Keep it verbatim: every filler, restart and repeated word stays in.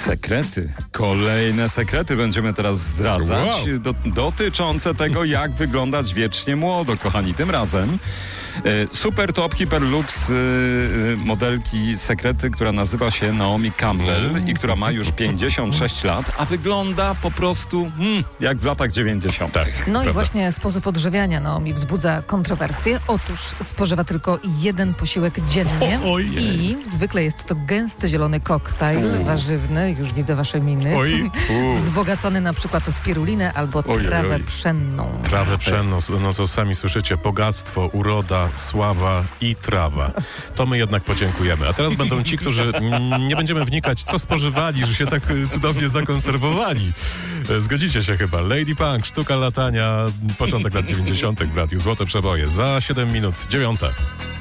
Sekrety. Kolejne sekrety będziemy teraz zdradzać Wow. do, dotyczące tego, jak wyglądać wiecznie młodo, kochani. Tym razem e, super top hiperlux e, modelki sekrety, która nazywa się Naomi Campbell i która ma już pięćdziesiąt sześć lat, a wygląda po prostu hmm, jak w latach dziewięćdziesiątych. Tak, No prawda. i właśnie sposób odżywiania Naomi wzbudza kontrowersje. Otóż spożywa tylko jeden posiłek dziennie O, ojej. i zwykle jest to gęsty zielony koktajl U. warzywny, już widzę wasze miny, Oj, U. wzbogacony na przykład o spirulinę albo Ojej, trawę oj. pszenną. trawę pszenną, no to sami słyszycie, bogactwo, uroda, sława i trawa. To my jednak podziękujemy. A teraz będą ci, którzy mm, nie będziemy wnikać, co spożywali, że się tak y, cudownie zakonserwowali. E, Zgodzicie się chyba. Lady Punk, sztuka latania, początek lat dziewięćdziesiątych w radiu Złote Przeboje. Za siedem minut, dziewiąta.